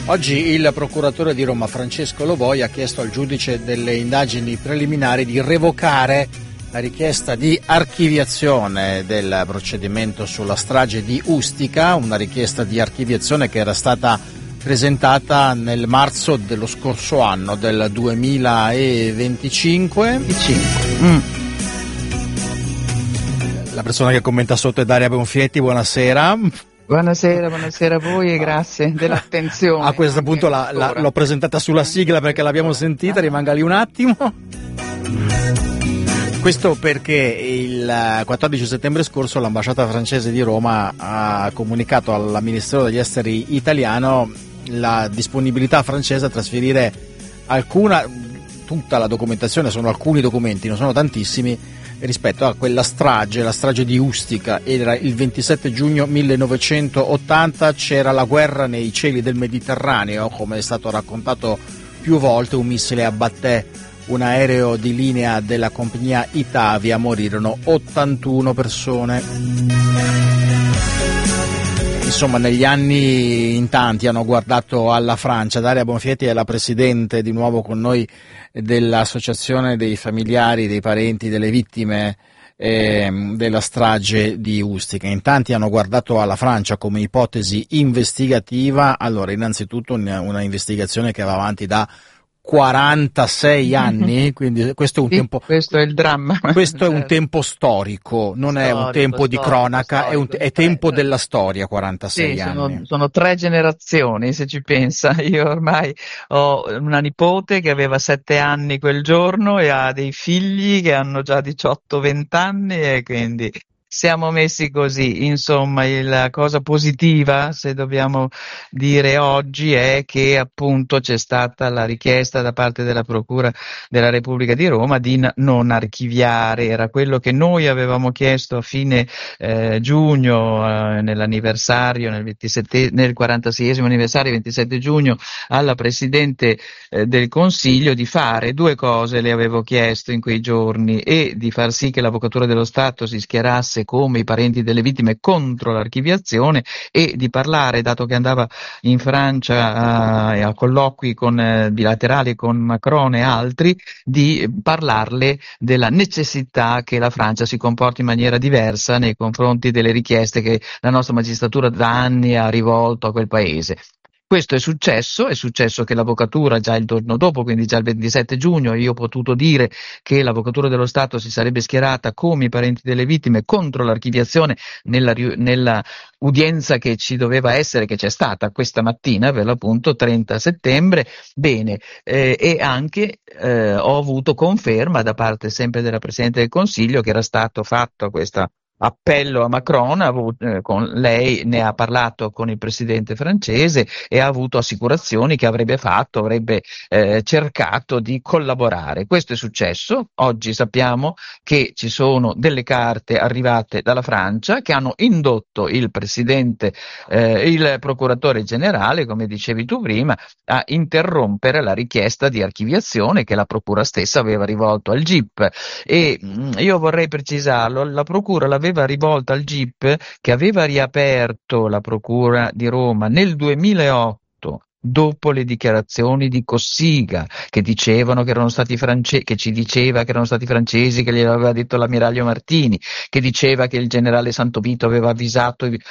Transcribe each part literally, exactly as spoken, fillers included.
Oggi il procuratore di Roma Francesco Lovoi ha chiesto al giudice delle indagini preliminari di revocare la richiesta di archiviazione del procedimento sulla strage di Ustica, una richiesta di archiviazione che era stata presentata nel marzo dello scorso anno, del duemilaventicinque. Mm. La persona che commenta sotto è Daria Bonfietti, buonasera. Buonasera, buonasera a voi e grazie dell'attenzione. A questo punto la, la, l'ho presentata sulla sigla perché l'abbiamo sentita, rimanga lì un attimo. Questo perché il quattordici settembre scorso l'ambasciata francese di Roma ha comunicato al Ministero degli Esteri italiano la disponibilità francese a trasferire alcuna, tutta la documentazione, sono alcuni documenti, non sono tantissimi, rispetto a quella strage, la strage di Ustica. Era il ventisette giugno millenovecentottanta, c'era la guerra nei cieli del Mediterraneo, come è stato raccontato più volte, un missile abbatté un aereo di linea della compagnia Itavia, morirono ottantuno persone. Insomma, negli anni in tanti hanno guardato alla Francia. Daria Bonfietti è la presidente di nuovo con noi dell'associazione dei familiari, dei parenti delle vittime eh, della strage di Ustica. In tanti hanno guardato alla Francia come ipotesi investigativa. Allora, innanzitutto una, una investigazione che va avanti da quarantasei anni, quindi questo è un sì, tempo, questo è il dramma. Questo è un tempo storico, non storico, è un tempo storico, di cronaca, storico, è, un, è tempo della storia, quarantasei sì, anni. Sono, sono tre generazioni, se ci pensa. Io ormai ho una nipote che aveva sette anni quel giorno e ha dei figli che hanno già diciotto venti anni e quindi siamo messi così. Insomma, la cosa positiva, se dobbiamo dire oggi, è che appunto c'è stata la richiesta da parte della Procura della Repubblica di Roma di n- non archiviare. Era quello che noi avevamo chiesto a fine eh, giugno, eh, nell'anniversario, nel, ventisette, nel quarantaseiesimo anniversario, ventisette giugno, alla Presidente eh, del Consiglio, di fare due cose. Le avevo chiesto in quei giorni, e di far sì che l'Avvocatura dello Stato si schierasse come i parenti delle vittime contro l'archiviazione, e di parlare, dato che andava in Francia a, a colloqui con, eh, bilaterali con Macron e altri, di parlarle della necessità che la Francia si comporti in maniera diversa nei confronti delle richieste che la nostra magistratura da anni ha rivolto a quel paese. Questo è successo, è successo che l'Avvocatura già il giorno dopo, quindi già il ventisette giugno, io ho potuto dire che l'Avvocatura dello Stato si sarebbe schierata come i parenti delle vittime contro l'archiviazione nella, nella udienza che ci doveva essere, che c'è stata questa mattina, per l'appunto trenta settembre. Bene, eh, e anche eh, ho avuto conferma da parte sempre della Presidente del Consiglio che era stato fatto questa appello a Macron, avuto, eh, con lei ne ha parlato con il presidente francese e ha avuto assicurazioni che avrebbe fatto, avrebbe eh, cercato di collaborare. Questo è successo. Oggi sappiamo che ci sono delle carte arrivate dalla Francia che hanno indotto il presidente, eh, il procuratore generale, come dicevi tu prima, a interrompere la richiesta di archiviazione che la procura stessa aveva rivolto al G I P. E mh, io vorrei precisarlo, la procura l'aveva rivolta al G I P, che aveva riaperto la Procura di Roma nel duemilaotto, dopo le dichiarazioni di Cossiga, che dicevano che erano stati francesi, che ci diceva che erano stati francesi, che glielo aveva detto l'ammiraglio Martini, che diceva che il generale Santovito aveva avvisato eh,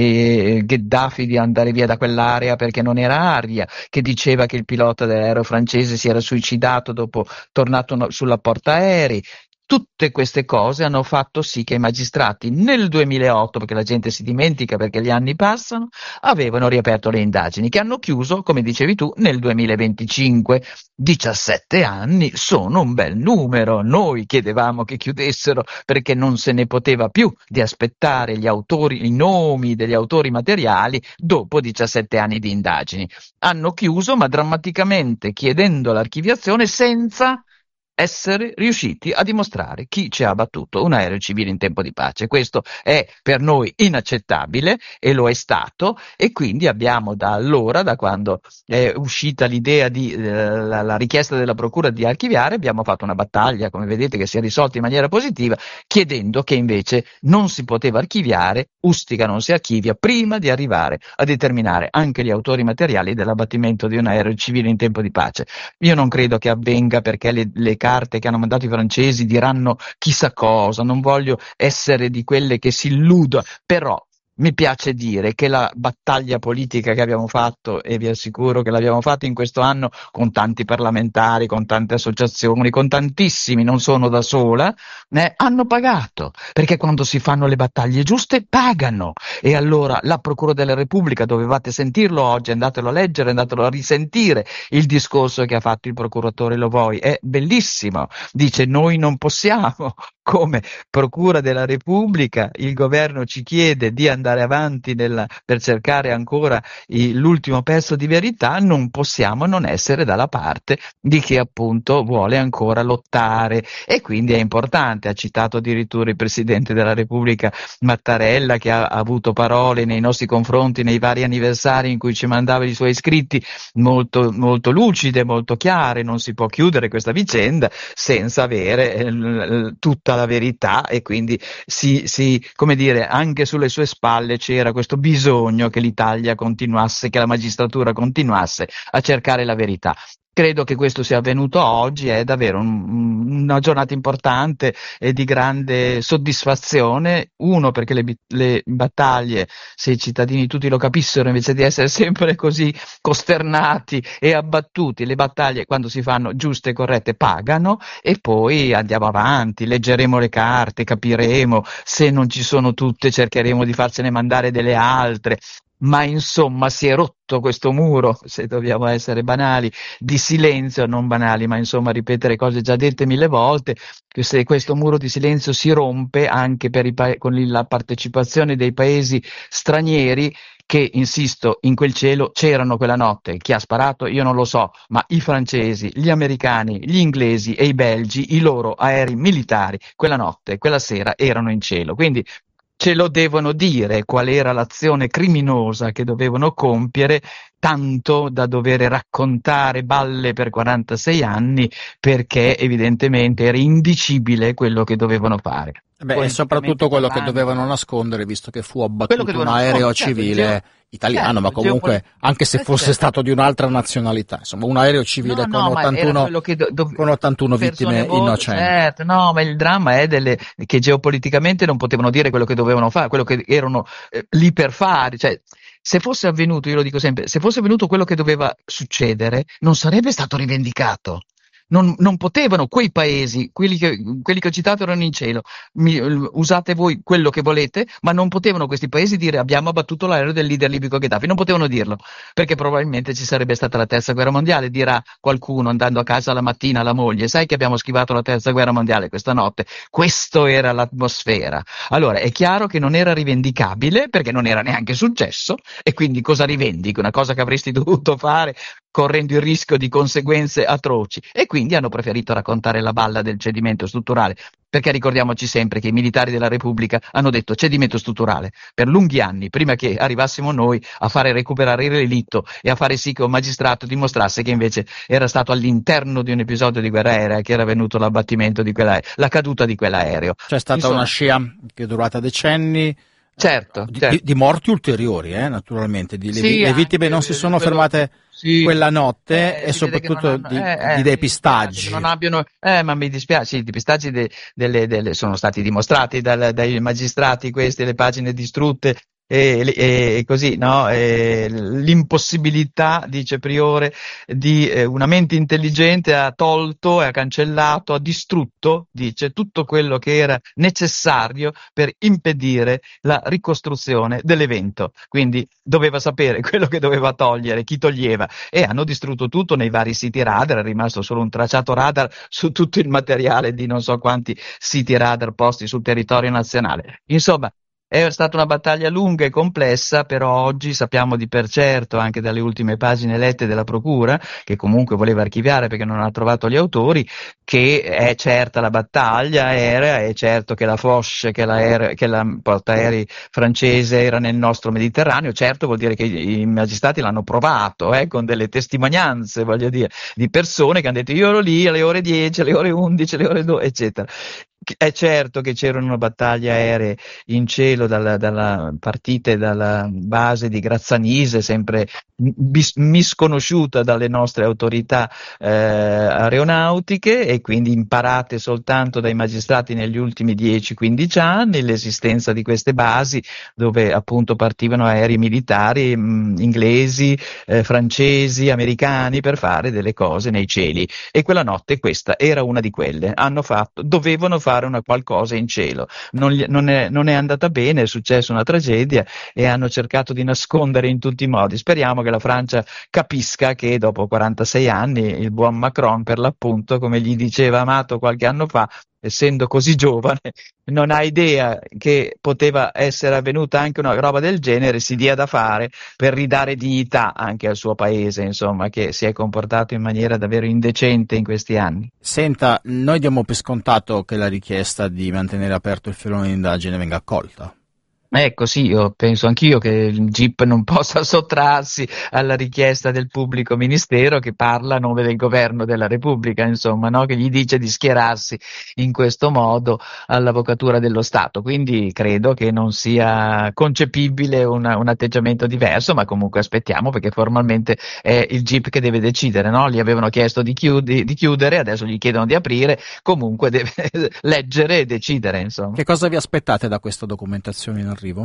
eh, Gheddafi di andare via da quell'area perché non era aria, che diceva che il pilota dell'aereo francese si era suicidato dopo tornato no, sulla portaerei. Tutte queste cose hanno fatto sì che i magistrati nel duemilaotto, perché la gente si dimentica perché gli anni passano, avevano riaperto le indagini, che hanno chiuso, come dicevi tu, nel duemilaventicinque. diciassette anni sono un bel numero. Noi chiedevamo che chiudessero perché non se ne poteva più di aspettare gli autori, i nomi degli autori materiali dopo diciassette anni di indagini. Hanno chiuso, ma drammaticamente chiedendo l'archiviazione senza essere riusciti a dimostrare chi ci ha battuto un aereo civile in tempo di pace. Questo è per noi inaccettabile e lo è stato, e quindi abbiamo da allora, da quando è uscita l'idea di eh, la, la richiesta della procura di archiviare, abbiamo fatto una battaglia, come vedete, che si è risolta in maniera positiva, chiedendo che invece non si poteva archiviare, Ustica non si archivia prima di arrivare a determinare anche gli autori materiali dell'abbattimento di un aereo civile in tempo di pace. Io non credo che avvenga, perché le, le carte che hanno mandato i francesi diranno chissà cosa, non voglio essere di quelle che si illudono, però mi piace dire che la battaglia politica che abbiamo fatto, e vi assicuro che l'abbiamo fatta in questo anno con tanti parlamentari, con tante associazioni, con tantissimi, non sono da sola, eh, hanno pagato, perché quando si fanno le battaglie giuste pagano. E allora la Procura della Repubblica, dovevate sentirlo oggi, andatelo a leggere, andatelo a risentire il discorso che ha fatto il procuratore Lovoi, è bellissimo, dice: noi non possiamo, come Procura della Repubblica, il governo ci chiede di andare avanti nella, per cercare ancora i, l'ultimo pezzo di verità, non possiamo non essere dalla parte di chi appunto vuole ancora lottare, e quindi è importante. Ha citato addirittura il Presidente della Repubblica Mattarella, che ha, ha avuto parole nei nostri confronti nei vari anniversari in cui ci mandava i suoi scritti molto, molto lucide, molto chiare. Non si può chiudere questa vicenda senza avere eh, tutta la verità, e quindi si, si, come dire, anche sulle sue spalle c'era questo bisogno che l'Italia continuasse, che la magistratura continuasse a cercare la verità. Credo che questo sia avvenuto oggi, è davvero un, una giornata importante e di grande soddisfazione. Uno, perché le, le battaglie, se i cittadini tutti lo capissero, invece di essere sempre così costernati e abbattuti, le battaglie, quando si fanno giuste e corrette, pagano. E poi andiamo avanti, leggeremo le carte, capiremo, se non ci sono tutte cercheremo di farcene mandare delle altre. Ma insomma si è rotto questo muro, se dobbiamo essere banali, di silenzio, non banali, ma insomma ripetere cose già dette mille volte, che se questo muro di silenzio si rompe anche per i pa- con la partecipazione dei paesi stranieri, che, insisto, in quel cielo c'erano quella notte. Chi ha sparato io non lo so, ma i francesi, gli americani, gli inglesi e i belgi, i loro aerei militari quella notte, quella sera erano in cielo. Quindi ce lo devono dire qual era l'azione criminosa che dovevano compiere, tanto da dover raccontare balle per quarantasei anni, perché evidentemente era indicibile quello che dovevano fare. Beh, e soprattutto quello che parlando, dovevano nascondere, visto che fu quello che abbattuto un dovevano aereo nascondere, certo, civile geo- italiano, certo, ma comunque geopoli- anche se eh, fosse certo. stato di un'altra nazionalità, insomma, un aereo civile No, con no, ma era ottantuno, quello che do- dov- con ottantuno persone vittime volte, innocenti. certo, no, ma il dramma è delle, che geopoliticamente non potevano dire quello che dovevano fare, quello che erano eh, lì per fare, cioè, se fosse avvenuto, io lo dico sempre, se fosse avvenuto quello che doveva succedere, non sarebbe stato rivendicato. Non, non potevano quei paesi, quelli che, quelli che ho citato erano in cielo, mi- usate voi quello che volete, ma non potevano questi paesi dire abbiamo abbattuto l'aereo del leader libico Gheddafi, non potevano dirlo, perché probabilmente ci sarebbe stata la terza guerra mondiale. Dirà qualcuno andando a casa la mattina alla moglie: sai che abbiamo schivato la terza guerra mondiale questa notte? Questa era l'atmosfera. Allora è chiaro che non era rivendicabile, perché non era neanche successo, e quindi cosa rivendichi? Una cosa che avresti dovuto fare correndo il rischio di conseguenze atroci, e quindi hanno preferito raccontare la balla del cedimento strutturale, perché ricordiamoci sempre che i militari della Repubblica hanno detto cedimento strutturale per lunghi anni, prima che arrivassimo noi a fare recuperare il relitto e a fare sì che un magistrato dimostrasse che invece era stato all'interno di un episodio di guerra aerea che era venuto l'abbattimento di quella, la caduta di quell'aereo. C'è stata una Insomma, scia che è durata decenni, certo, di, di- certo. di morti ulteriori, eh, naturalmente, di, le, vi- Sì, le vittime anche non si eh, sono quello, fermate sì, quella notte, eh, e si vede che non soprattutto hanno, di, eh, di eh, mi dispiace che depistaggi. non abbiano, eh, ma mi dispiace, sì, i depistaggi de- delle, delle- sono stati dimostrati dal- dai magistrati, queste, le pagine distrutte, e, e- e così, no? E l'impossibilità, dice Priore, di eh, una mente intelligente ha tolto, ha cancellato, ha distrutto, dice, tutto quello che era necessario per impedire la ricostruzione dell'evento. Quindi doveva sapere quello che doveva togliere, chi toglieva, e hanno distrutto tutto nei vari siti radar. È rimasto solo un tracciato radar su tutto il materiale di non so quanti siti radar posti sul territorio nazionale. Insomma, È stata una battaglia lunga e complessa, però oggi sappiamo di per certo, anche dalle ultime pagine lette della Procura, che comunque voleva archiviare perché non ha trovato gli autori, che è certa la battaglia aerea, è certo che la Foch, che la, che la portaerei francese era nel nostro Mediterraneo, certo vuol dire che i, i magistrati l'hanno provato, eh, con delle testimonianze, voglio dire, di persone che hanno detto io ero lì alle ore dieci, alle ore undici, alle ore due, eccetera. È certo che c'erano battaglie aeree in cielo dalla, dalla partite dalla base di Grazzanise, sempre bis- misconosciuta dalle nostre autorità eh, aeronautiche e quindi imparate soltanto dai magistrati negli ultimi dieci quindici anni, l'esistenza di queste basi dove appunto partivano aerei militari mh, inglesi, eh, francesi, americani per fare delle cose nei cieli. E quella notte questa era una di quelle. Hanno fatto, dovevano fare una qualcosa in cielo. Non, gli- non è, non è andata bene, è successa una tragedia e hanno cercato di nascondere in tutti i modi. Speriamo che la Francia capisca che dopo quarantasei anni il buon Macron, per l'appunto, come gli diceva Amato qualche anno fa, essendo così giovane, non ha idea che poteva essere avvenuta anche una roba del genere, si dia da fare per ridare dignità anche al suo paese, insomma, che si è comportato in maniera davvero indecente in questi anni. Senta, noi diamo per scontato che la richiesta di mantenere aperto il filone d'indagine venga accolta. Ecco, sì, io penso anch'io che il G I P non possa sottrarsi alla richiesta del pubblico ministero che parla a nome del governo della Repubblica, insomma, no? Che gli dice di schierarsi in questo modo all'Avvocatura dello Stato. Quindi credo che non sia concepibile una- un atteggiamento diverso, ma comunque aspettiamo perché formalmente è il G I P che deve decidere, no? Gli avevano chiesto di, chiudi- di chiudere, adesso gli chiedono di aprire, comunque deve leggere e decidere, insomma. Che cosa vi aspettate da questa documentazione in arrivo?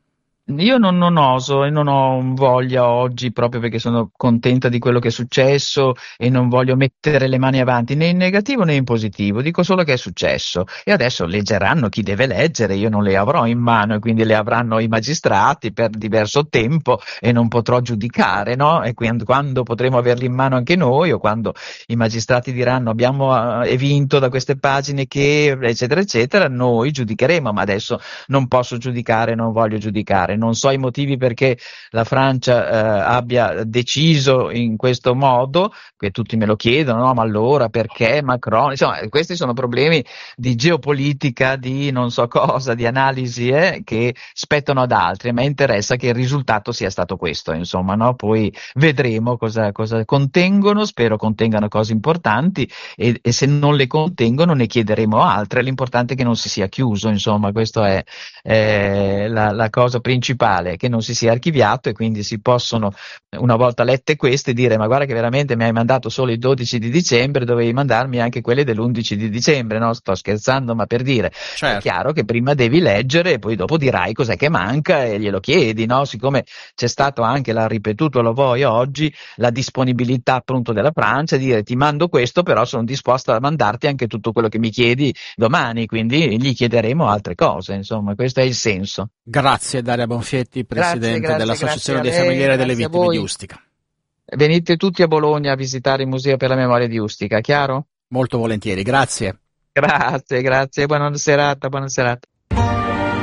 Io non, non oso e non ho voglia oggi proprio perché sono contenta di quello che è successo e non voglio mettere le mani avanti né in negativo né in positivo, dico solo che è successo e adesso leggeranno chi deve leggere, io non le avrò in mano e quindi le avranno i magistrati per diverso tempo e non potrò giudicare, no? E quindi, quando potremo averli in mano anche noi o quando i magistrati diranno abbiamo eh, vinto da queste pagine che eccetera eccetera, noi giudicheremo, ma adesso non posso giudicare, non voglio giudicare. Non so i motivi perché la Francia eh, abbia deciso in questo modo, che tutti me lo chiedono, no? Ma allora perché Macron? Insomma, questi sono problemi di geopolitica, di non so cosa, di analisi eh, che spettano ad altri. A me interessa che il risultato sia stato questo, insomma, no? Poi vedremo cosa, cosa contengono, spero contengano cose importanti e, e se non le contengono ne chiederemo altre. L'importante è che non si sia chiuso, insomma, questo è eh, la, la cosa principale, che non si sia archiviato e quindi si possono, una volta lette queste, dire ma guarda che veramente mi hai mandato solo il dodici di dicembre, dovevi mandarmi anche quelle dell'undici di dicembre, no? Sto scherzando, ma per dire, è Certo. chiaro che prima devi leggere e poi dopo dirai cos'è che manca e glielo chiedi, no? Siccome c'è stato anche, l'ha ripetuto lo voi oggi, la disponibilità appunto della Francia, di dire ti mando questo, però sono disposta a mandarti anche tutto quello che mi chiedi domani, quindi gli chiederemo altre cose, insomma, questo è il senso. Grazie Daria Bonfietti, Grazie, presidente grazie, grazie dell'Associazione a dei lei, familiari delle grazie a vittime di voi. Ustica. Venite tutti a Bologna a visitare il Museo per la Memoria di Ustica, chiaro? Molto volentieri, grazie. Grazie, grazie, buona serata, buona serata.